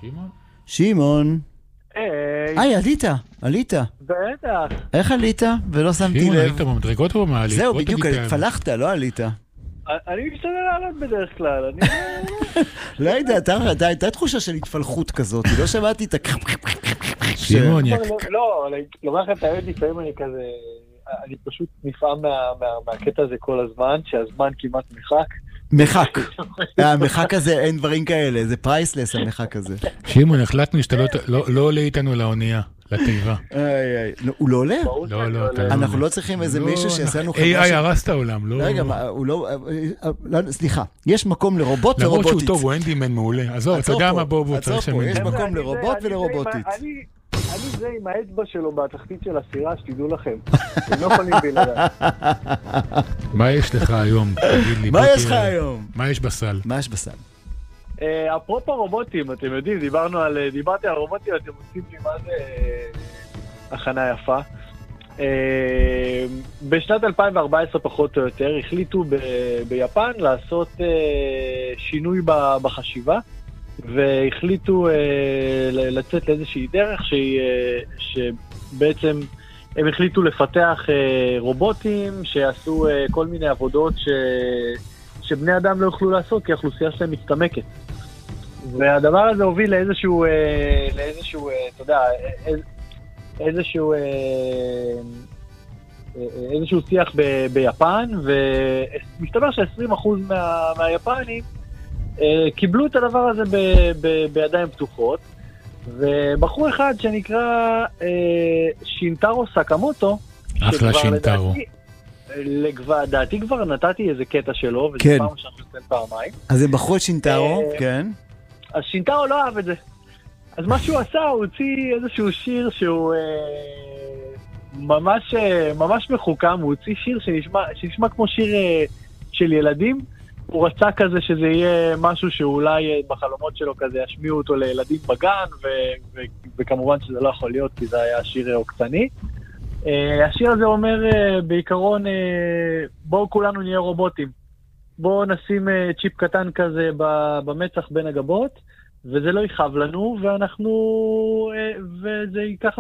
שמעון? שמעון. היי, עלית. בטח. איך עלית? ולא שמתי שמעון, לב. עלית במדרגות או במעלית? זהו, בדיוק, התפלחת, לא עלית. אני משתדל לעלות בדרך כלל. לא יודע, הייתה תחושה של התפלחות כזאת, לא שמעתי את שמעון, לא, לומר לכם את האמת, לפעמים אני כזה, אני פשוט נפעם מהקטע הזה כל הזמן, שהזמן כמעט מחק. המחק הזה, אין דברים כאלה, זה פרייסלס המחק הזה. שמעון, החלטנו שאתה לא עולה איתנו לאונייה, לתיבה. הוא לא עולה? לא, אנחנו לא צריכים איזה מישהו שיעשה לנו חברה... AI הרס את העולם, לא... רגע, הוא לא... סליחה, יש מקום לרובוט ורובוטית. למרות שהוא טוב, הוא אנדימן מעולה. עזוב, אתה יודע מה בוא צריך שם. יש מקום לרובוט ולרובוטית. אני זה עם האצבע שלו בתחתית של הסירה, שתדעו לכם. הם לא יכולים בלעדיי. מה יש לך היום? מה יש לך היום? מה יש בסל? מה יש בסל? אפרופו רובוטים, אתם יודעים, דיברתי על רובוטים, אתם עושים לי מה זה הכנה יפה. בשנת 2014 פחות או יותר החליטו ביפן לעשות שינוי בחשיבה, והחליטו לצאת לאיזושהי דרך שבעצם הם החליטו לפתח רובוטים שיעשו כל מיני עבודות שבני אדם לא יוכלו לעשות כי האוכלוסייה שלהם מצטמקת. והדבר הזה הוביל לאיזשהו, אתה יודע, איזשהו שיח ביפן, ומסתבר ש20% מהיפנים קיבלו את הדבר הזה בידיים פתוחות, ובחור אחד שנקרא שינטרו סקמוטו, אחלה שינטרו. לדעתי כבר נתתי איזה קטע שלו, וזה כן. פעם שאנחנו נותן פעמיים. אז זה בחור שינטרו, כן. אז שינטרו לא אהב את זה. אז מה שהוא עשה, הוא הוציא איזשהו שיר שהוא ממש מחוכם, הוא הוציא שיר שנשמע כמו שיר של ילדים, הוא רצה כזה שזה יהיה משהו שאולי בחלומות שלו כזה ישמיעו אותו לילדים בגן, וכמובן שזה לא יכול להיות כי זה היה שיר עוקצני. השיר הזה אומר בעיקרון, בואו כולנו נהיה רובוטים, בואו נשים צ'יפ קטן כזה במצח בין הגבות, וזה לא יכאב לנו, וזה ייקח